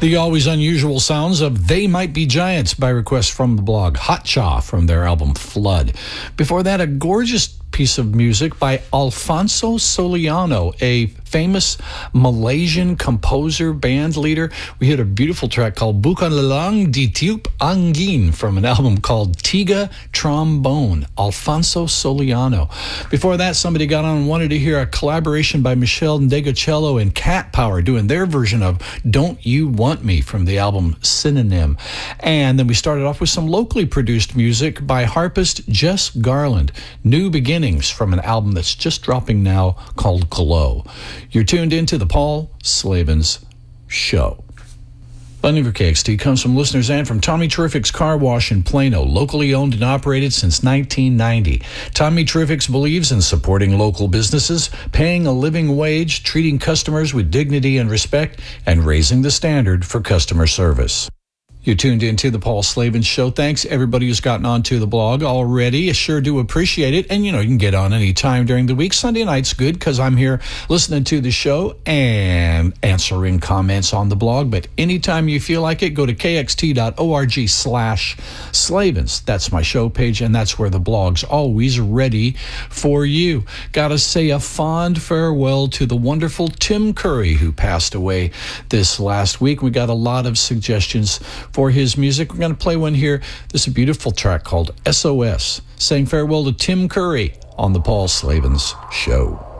The always unusual sounds of They Might Be Giants by request from the blog Hotcha from their album Flood. Before that, a gorgeous piece of music by Alfonso Soliano, a famous Malaysian composer, band leader. We heard a beautiful track called Bukan Lelang di Tiup Angin from an album called Tiga Trombone, Alfonso Soliano. Before that, somebody got on and wanted to hear a collaboration by Michelle Ndegocello and Cat Power doing their version of Don't You Want Me from the album Synonym. And then we started off with some locally produced music by harpist Jess Garland, New Beginnings from an album that's just dropping now called Glow. You're tuned into the Paul Slavens Show. Funding for KXT comes from listeners and from Tommy Terrific's Car Wash in Plano, locally owned and operated since 1990. Tommy Terrific's believes in supporting local businesses, paying a living wage, treating customers with dignity and respect, and raising the standard for customer service. You tuned into the Paul Slavens Show. Thanks, everybody who's gotten onto the blog already. I sure do appreciate it. And, you can get on any time during the week. Sunday night's good because I'm here listening to the show and answering comments on the blog. But anytime you feel like it, go to kxt.org/Slavens. That's my show page, and that's where the blog's always ready for you. Gotta say a fond farewell to the wonderful Tim Curry, who passed away this last week. We got a lot of suggestions for his music. We're going to play one here. This is a beautiful track called SOS, saying farewell to Tim Curry on the Paul Slavens Show.